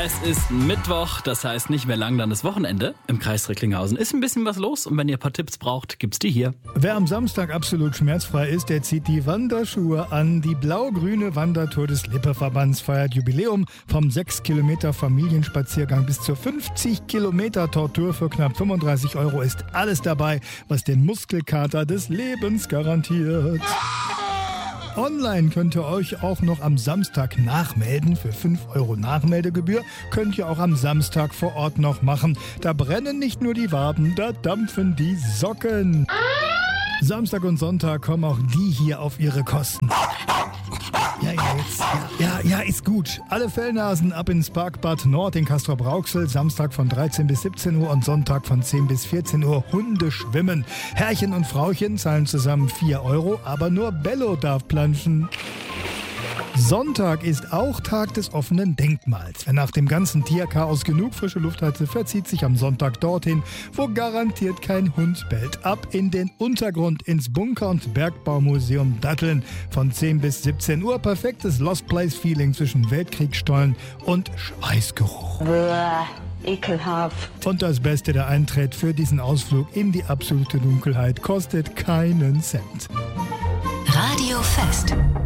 Es ist Mittwoch, das heißt nicht mehr lang dann das Wochenende im Kreis Recklinghausen. Ist ein bisschen was los und wenn ihr ein paar Tipps braucht, gibt's die hier. Wer am Samstag absolut schmerzfrei ist, der zieht die Wanderschuhe an. Die blau-grüne Wandertour des Lippe-Verbands feiert Jubiläum. Vom 6 Kilometer Familienspaziergang bis zur 50 Kilometer Tortur für knapp 35 € ist alles dabei, was den Muskelkater des Lebens garantiert. Online könnt ihr euch auch noch am Samstag nachmelden. Für 5 € Nachmeldegebühr könnt ihr auch am Samstag vor Ort noch machen. Da brennen nicht nur die Waden, da dampfen die Socken. Samstag und Sonntag kommen auch die hier auf ihre Kosten. Ja, ist gut. Alle Fellnasen ab ins Parkbad Nord in Castrop-Rauxel. Samstag von 13 bis 17 Uhr und Sonntag von 10 bis 14 Uhr Hunde schwimmen. Herrchen und Frauchen zahlen zusammen 4 €, aber nur Bello darf planschen. Sonntag ist auch Tag des offenen Denkmals. Wer nach dem ganzen Tierchaos genug frische Luft hatte, verzieht sich am Sonntag dorthin, wo garantiert kein Hund bellt. Ab in den Untergrund, ins Bunker- und Bergbaumuseum Datteln. Von 10 bis 17 Uhr perfektes Lost Place-Feeling zwischen Weltkriegsstollen und Schweißgeruch. Ekelhaft. Und das Beste, der Eintritt für diesen Ausflug in die absolute Dunkelheit kostet keinen Cent. Radio Fest.